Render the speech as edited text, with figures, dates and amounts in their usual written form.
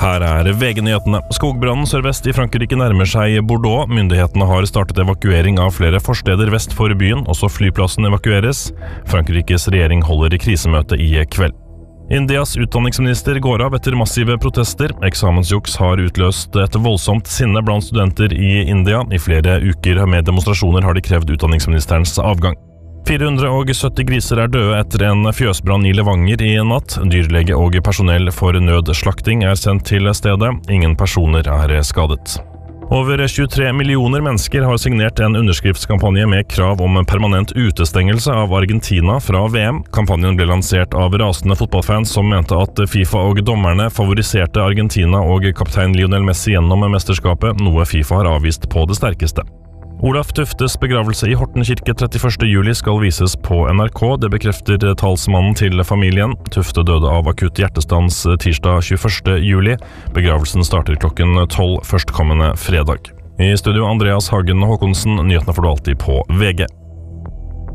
Her VG-nyhetene. Skogbrannen sørvest i Frankrike nærmer seg Bordeaux. Myndighetene har startet evakuering av flere forsteder vest for byen. Også flyplassen evakueres. Frankrikes regjering holder i krisemøte i kveld. Indias utdanningsminister går av etter massive protester. Eksamensjuks har utløst et voldsomt sinne blant studenter i India. I flere uker med demonstrasjoner har de krevd utdanningsministerens avgang. 470 griser døde etter en fjøsbrann i Levanger i natt. Dyrlege og personell for nødslakting sendt til stedet. Ingen personer skadet. Over 23 millioner mennesker har signert en underskriftskampanje med krav om permanent utestengelse av Argentina fra VM. Kampanjen ble lansert av rasende fotballfans som mente at FIFA og dommerne favoriserte Argentina og kaptein Lionel Messi gjennom mesterskapet, noe FIFA har avvist på det sterkeste. Olaf Tuftes begravelse i Horten kirke 31. juli skal vises på NRK. Det bekrefter talsmannen til familien. Tufte døde av akutt hjertestans tirsdag 21. juli. Begravelsen starter klokken 12 førstkommende fredag. I studio Andreas Hagen Håkonsen, nyhetene får du alltid på VG.